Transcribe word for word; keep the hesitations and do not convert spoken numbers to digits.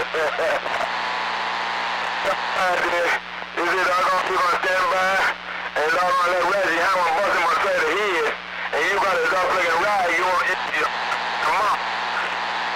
Is it I'm gonna keep on standing by and I'm gonna let Reggie Hammond bust him on the head and you got a duck looking ride, you want it.